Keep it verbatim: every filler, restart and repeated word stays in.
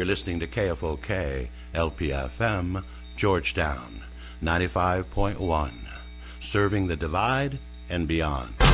listening to K F O K, L P F M, Georgetown, ninety-five point one, serving the Divide and beyond.